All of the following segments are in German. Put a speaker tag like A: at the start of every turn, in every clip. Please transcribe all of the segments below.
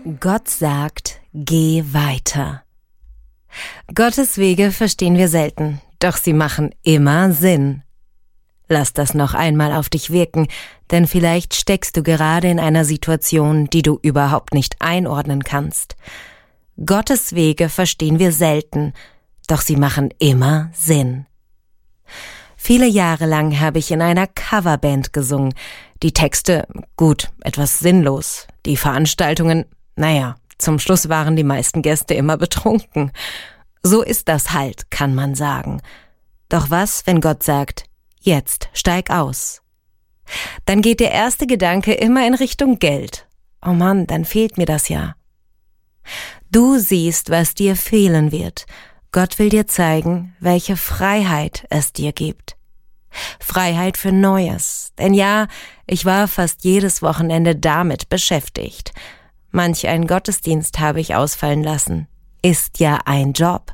A: Gott sagt, geh weiter. Gottes Wege verstehen wir selten, doch sie machen immer Sinn. Lass das noch einmal auf dich wirken, denn vielleicht steckst du gerade in einer Situation, die du überhaupt nicht einordnen kannst. Gottes Wege verstehen wir selten, doch sie machen immer Sinn. Viele Jahre lang habe ich in einer Coverband gesungen. Die Texte, gut, etwas sinnlos. Die Veranstaltungen, zum Schluss waren die meisten Gäste immer betrunken. So ist das halt, kann man sagen. Doch was, wenn Gott sagt, jetzt steig aus? Dann geht der erste Gedanke immer in Richtung Geld. Oh Mann, dann fehlt mir das ja. Du siehst, was dir fehlen wird. Gott will dir zeigen, welche Freiheit es dir gibt. Freiheit für Neues. Denn ja, ich war fast jedes Wochenende damit beschäftigt. Manch einen Gottesdienst habe ich ausfallen lassen. Ist ja ein Job.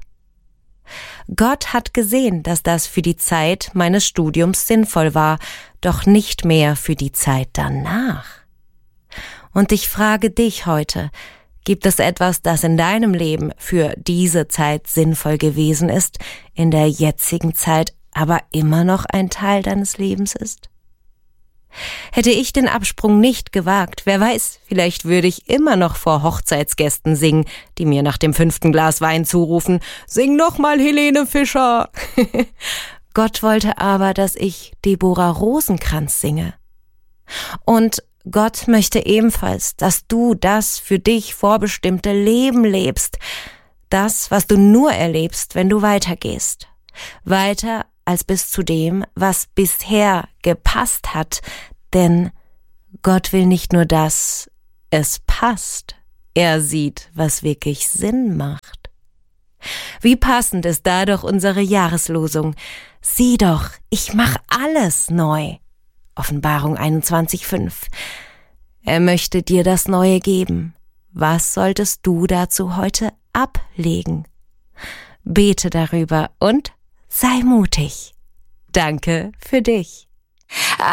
A: Gott hat gesehen, dass das für die Zeit meines Studiums sinnvoll war, doch nicht mehr für die Zeit danach. Und ich frage dich heute, gibt es etwas, das in deinem Leben für diese Zeit sinnvoll gewesen ist, in der jetzigen Zeit aber immer noch ein Teil deines Lebens ist? Hätte ich den Absprung nicht gewagt, wer weiß, vielleicht würde ich immer noch vor Hochzeitsgästen singen, die mir nach dem 5. Glas Wein zurufen, »Sing noch mal, Helene Fischer!« Gott wollte aber, dass ich Deborah Rosenkranz singe. Und Gott möchte ebenfalls, dass du das für dich vorbestimmte Leben lebst, das, was du nur erlebst, wenn du weitergehst. Weiter als bis zu dem, was bisher gepasst hat, denn Gott will nicht nur, dass es passt, er sieht, was wirklich Sinn macht. Wie passend ist dadurch unsere Jahreslosung. Sieh doch, ich mach alles neu. Offenbarung 21,5. Er möchte dir das Neue geben. Was solltest du dazu heute ablegen? Bete darüber und sei mutig. Danke für dich.